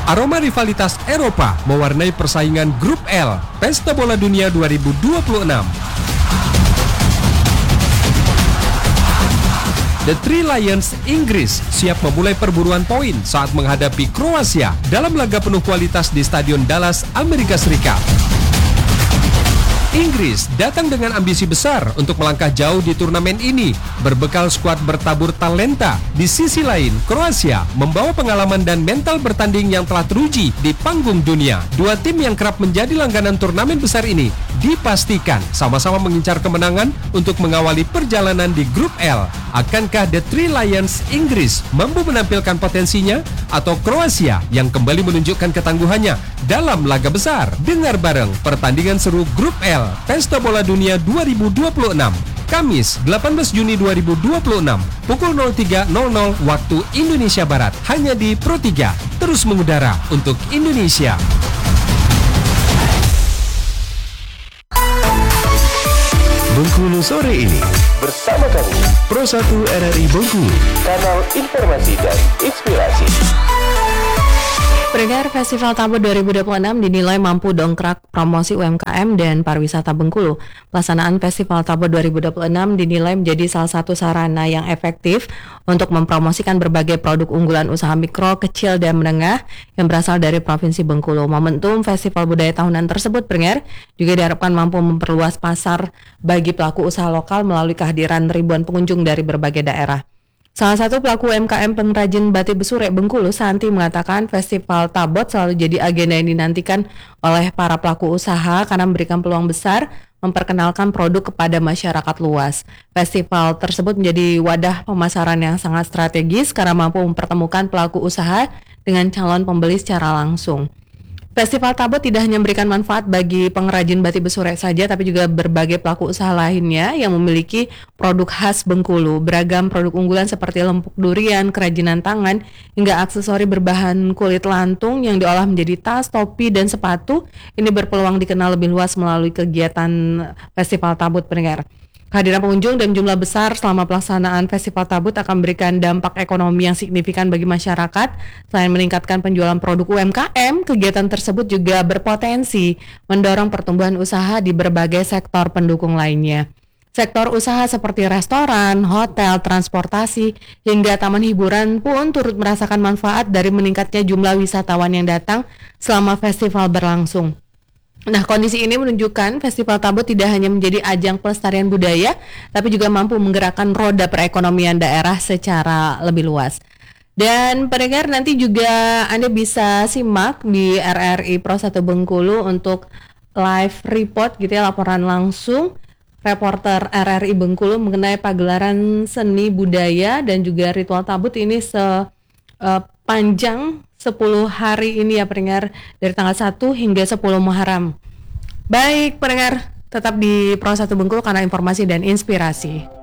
Aroma rivalitas Eropa mewarnai persaingan Grup L Pesta Bola Dunia 2026. The Three Lions Inggris siap memulai perburuan poin saat menghadapi Kroasia dalam laga penuh kualitas di Stadion Dallas, Amerika Serikat. Inggris datang dengan ambisi besar untuk melangkah jauh di turnamen ini, berbekal skuad bertabur talenta. Di sisi lain, Kroasia membawa pengalaman dan mental bertanding yang telah teruji di panggung dunia. Dua tim yang kerap menjadi langganan turnamen besar ini dipastikan sama-sama mengincar kemenangan untuk mengawali perjalanan di Grup L. Akankah The Three Lions Inggris mampu menampilkan potensinya atau Kroasia yang kembali menunjukkan ketangguhannya dalam laga besar? Dengar bareng pertandingan seru Grup L Pesta Bola Dunia 2026, Kamis 18 Juni 2026, pukul 03.00 waktu Indonesia Barat, hanya di Pro3, terus mengudara untuk Indonesia. Bengkulu sore ini bersama kami Pro1 RRI Bengkulu, kanal informasi dan inspirasi. Pendengar, Festival Tabo 2026 dinilai mampu dongkrak promosi UMKM dan pariwisata Bengkulu. Pelaksanaan Festival Tabo 2026 dinilai menjadi salah satu sarana yang efektif untuk mempromosikan berbagai produk unggulan usaha mikro, kecil, dan menengah yang berasal dari Provinsi Bengkulu. Momentum Festival Budaya Tahunan tersebut, pendengar, juga diharapkan mampu memperluas pasar bagi pelaku usaha lokal melalui kehadiran ribuan pengunjung dari berbagai daerah. Salah satu pelaku UMKM pengrajin batik Besurek Bengkulu, Santi, mengatakan Festival Tabot selalu jadi agenda yang dinantikan oleh para pelaku usaha karena memberikan peluang besar memperkenalkan produk kepada masyarakat luas. Festival tersebut menjadi wadah pemasaran yang sangat strategis karena mampu mempertemukan pelaku usaha dengan calon pembeli secara langsung. Festival Tabot tidak hanya memberikan manfaat bagi pengrajin batik Besurek saja, tapi juga berbagai pelaku usaha lainnya yang memiliki produk khas Bengkulu. Beragam produk unggulan seperti lempuk durian, kerajinan tangan, hingga aksesori berbahan kulit lantung yang diolah menjadi tas, topi, dan sepatu. Ini berpeluang dikenal lebih luas melalui kegiatan Festival Tabot, pendengar. Kehadiran pengunjung dan jumlah besar selama pelaksanaan Festival Tabut akan memberikan dampak ekonomi yang signifikan bagi masyarakat. Selain meningkatkan penjualan produk UMKM, kegiatan tersebut juga berpotensi mendorong pertumbuhan usaha di berbagai sektor pendukung lainnya. Sektor usaha seperti restoran, hotel, transportasi, hingga taman hiburan pun turut merasakan manfaat dari meningkatnya jumlah wisatawan yang datang selama festival berlangsung. Nah, kondisi ini menunjukkan Festival Tabot tidak hanya menjadi ajang pelestarian budaya, tapi juga mampu menggerakkan roda perekonomian daerah secara lebih luas. Dan pendengar, nanti juga Anda bisa simak di RRI Pro1 Bengkulu untuk live report gitu ya, laporan langsung reporter RRI Bengkulu mengenai pagelaran seni budaya dan juga ritual Tabut ini sepanjang 10 hari ini ya pendengar, dari tanggal 1 hingga 10 Muharram. Baik pendengar, tetap di Pro1 Bengkulu karena informasi dan inspirasi.